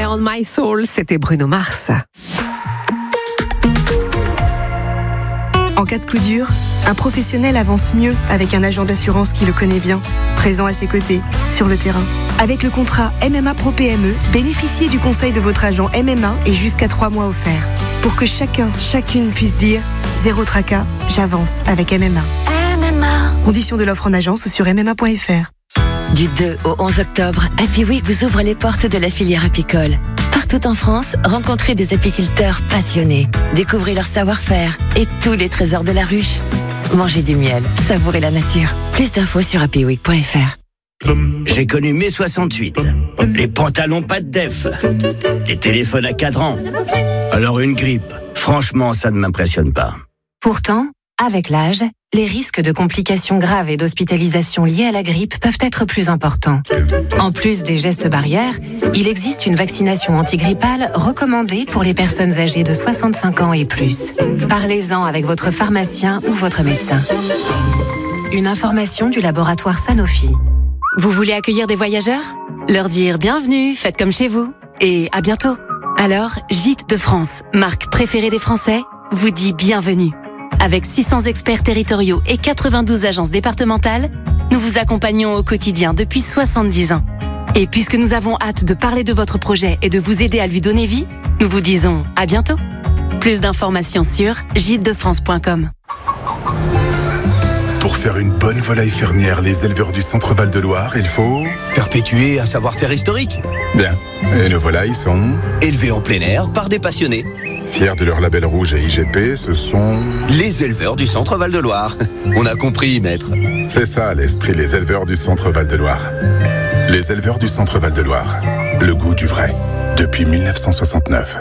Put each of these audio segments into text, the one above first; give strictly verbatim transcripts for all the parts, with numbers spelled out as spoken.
On My Soul, c'était Bruno Mars. En cas de coup dur, un professionnel avance mieux avec un agent d'assurance qui le connaît bien, présent à ses côtés, sur le terrain. Avec le contrat M M A Pro P M E, bénéficiez du conseil de votre agent M M A et jusqu'à trois mois offerts. Pour que chacun, chacune puisse dire « Zéro tracas, j'avance avec M M A ». M M A. Conditions de l'offre en agence sur m m a point f r. Du deux au onze octobre, Happy Week vous ouvre les portes de la filière apicole. Partout en France, rencontrez des apiculteurs passionnés. Découvrez leur savoir-faire et tous les trésors de la ruche. Mangez du miel, savourez la nature. Plus d'infos sur happy week point f r. J'ai connu mai soixante-huit. Les pantalons pas de def. Les téléphones à cadran. Alors une grippe, franchement, ça ne m'impressionne pas. Pourtant, avec l'âge, les risques de complications graves et d'hospitalisation liées à la grippe peuvent être plus importants. En plus des gestes barrières, il existe une vaccination antigrippale recommandée pour les personnes âgées de soixante-cinq ans et plus. Parlez-en avec votre pharmacien ou votre médecin. Une information du laboratoire Sanofi. Vous voulez accueillir des voyageurs ? Leur dire bienvenue, faites comme chez vous et à bientôt. Alors, Gîtes de France, marque préférée des Français, vous dit bienvenue. Avec six cents experts territoriaux et quatre-vingt-douze agences départementales, nous vous accompagnons au quotidien depuis soixante-dix ans. Et puisque nous avons hâte de parler de votre projet et de vous aider à lui donner vie, nous vous disons à bientôt. Plus d'informations sur gîtes de france point com. Pour faire une bonne volaille fermière, les éleveurs du Centre-Val de Loire, il faut... perpétuer un savoir-faire historique. Bien. Et nos volailles sont... élevées en plein air par des passionnés. Fiers de leur label rouge et I G P, ce sont... les éleveurs du Centre-Val de Loire. On a compris, maître. C'est ça, l'esprit, les éleveurs du Centre-Val de Loire. Les éleveurs du Centre-Val de Loire. Le goût du vrai. Depuis dix-neuf cent soixante-neuf.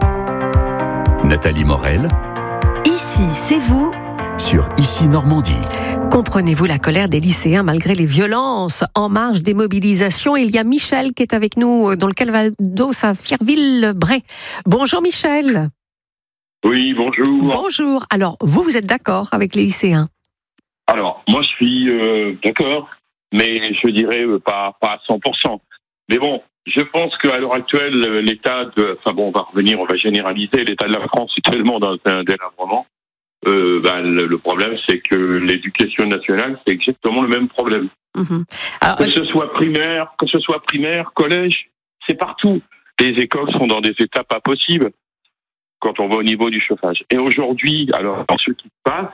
Nathalie Morel. Ici, c'est vous. Sur Ici Normandie. Comprenez-vous la colère des lycéens malgré les violences en marge des mobilisations? Il y a Michel qui est avec nous dans le Calvados à Firville-Bray. Bonjour Michel. Oui, bonjour. Bonjour. Alors, vous, vous êtes d'accord avec les lycéens? Alors, moi, je suis euh, d'accord, mais je dirais euh, pas, pas à cent pour cent. Mais bon, je pense qu'à l'heure actuelle, l'état de... Enfin bon, on va revenir, on va généraliser. L'état de la France est tellement dans un délabrement. Euh, ben, le, le problème, c'est que l'éducation nationale, c'est exactement le même problème. Mmh. Alors, que ce soit primaire, que ce soit primaire, collège, c'est partout. Les écoles sont dans des états pas possibles quand on va au niveau du chauffage. Et aujourd'hui, alors, dans ce qui se passe,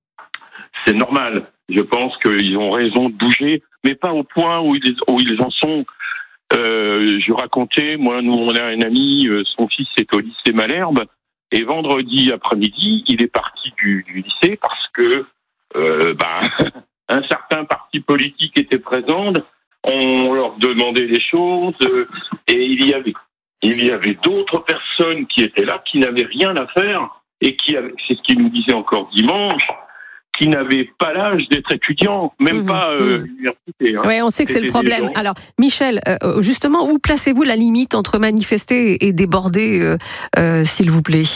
c'est normal. Je pense qu'ils ont raison de bouger, mais pas au point où ils, où ils en sont. Euh, je racontais, moi, nous, on a un ami, euh, son fils est au lycée Malherbe, et vendredi après-midi, il est parti du, du lycée parce que euh, ben, un certain parti politique était présent, on leur demandait des choses, euh, et il y avait il y avait d'autres personnes qui étaient là, qui n'avaient rien à faire, et qui avaient, c'est ce qu'il nous disait encore dimanche, qui n'avaient pas l'âge d'être étudiants, même mmh, pas euh, mmh. l'université. Hein. Oui, on sait que c'est le problème. Gens... Alors, Michel, euh, justement, où placez-vous la limite entre manifester et déborder, euh, euh, s'il vous plaît?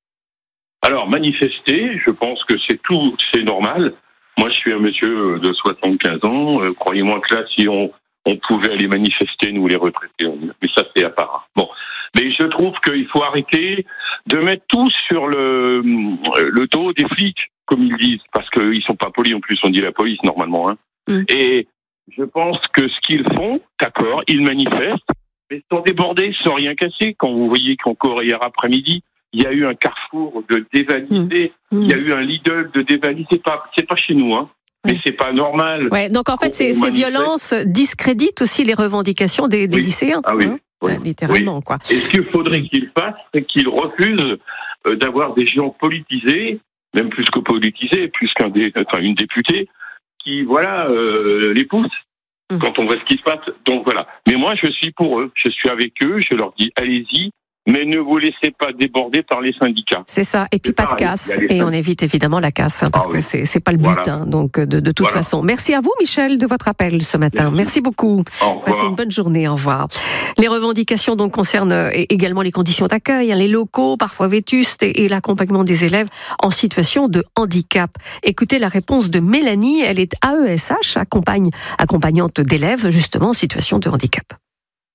Alors, manifester, je pense que c'est tout, c'est normal. Moi, je suis un monsieur de soixante-quinze ans. Euh, croyez-moi que là, si on, on pouvait aller manifester, nous les retraités, mais ça, c'est à part. Bon. Mais je trouve qu'il faut arrêter de mettre tout sur le, le dos des flics, comme ils disent, parce qu'ils sont pas polis en plus, on dit la police normalement. Hein. Mmh. Et je pense que ce qu'ils font, d'accord, ils manifestent, mais sans déborder, sans rien casser. Quand vous voyez qu'encore hier après-midi, il y a eu un Carrefour de dévalisé, mmh. il y a eu un Lidl de dévalisé, c'est pas, c'est pas chez nous, hein. Mais c'est pas normal. Ouais, donc en fait, ces, ces violences discréditent aussi les revendications des, des oui. lycéens. Ah oui. Hein oui. Ouais, littéralement, oui. quoi. Et ce qu'il faudrait qu'ils fassent, c'est qu'ils refusent euh, d'avoir des gens politisés, même plus que politisés, plus qu'un dé, enfin, une députée, qui, voilà, euh, les pousse mmh. quand on voit ce qui se passe. Donc voilà. Mais moi, je suis pour eux. Je suis avec eux. Je leur dis, allez-y. Mais ne vous laissez pas déborder par les syndicats. C'est ça, et puis c'est pas pareil. de casse, et on évite évidemment la casse, hein, parce ah, oui. que c'est, c'est pas le but, voilà. hein, donc de, de toute voilà. façon. Merci à vous, Michel, de votre appel ce matin. Merci, Merci beaucoup. Passez une bonne journée, au revoir. Les revendications donc concernent également les conditions d'accueil, hein, les locaux parfois vétustes, et, et l'accompagnement des élèves en situation de handicap. Écoutez la réponse de Mélanie, elle est A E S H, accompagne, accompagnante d'élèves justement en situation de handicap.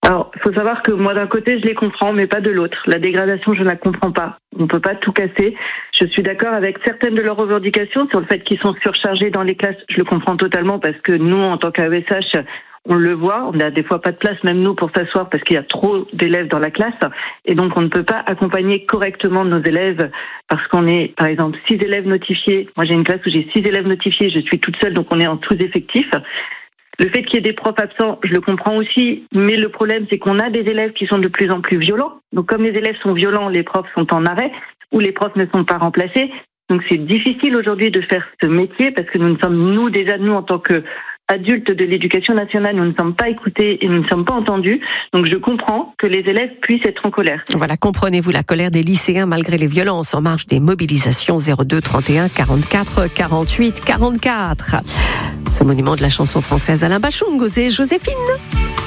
Alors, il faut savoir que moi, d'un côté, je les comprends, mais pas de l'autre. La dégradation, je ne la comprends pas. On ne peut pas tout casser. Je suis d'accord avec certaines de leurs revendications sur le fait qu'ils sont surchargés dans les classes. Je le comprends totalement parce que nous, en tant qu'A E S H, on le voit. On n'a des fois pas de place, même nous, pour s'asseoir parce qu'il y a trop d'élèves dans la classe. Et donc, on ne peut pas accompagner correctement nos élèves parce qu'on est, par exemple, six élèves notifiés. Moi, j'ai une classe où j'ai six élèves notifiés. Je suis toute seule, donc on est en sous-effectif. Le fait qu'il y ait des profs absents, je le comprends aussi, mais le problème, c'est qu'on a des élèves qui sont de plus en plus violents. Donc, comme les élèves sont violents, les profs sont en arrêt ou les profs ne sont pas remplacés. Donc, c'est difficile aujourd'hui de faire ce métier parce que nous ne sommes, nous, déjà, nous, en tant qu'adultes de l'éducation nationale, nous ne sommes pas écoutés et nous ne sommes pas entendus. Donc, je comprends que les élèves puissent être en colère. Voilà, comprenez-vous la colère des lycéens malgré les violences en marge des mobilisations zéro deux trente et un quarante-quatre quarante-huit quarante-quatre. Ce monument de la chanson française Alain Bachung, osez Joséphine.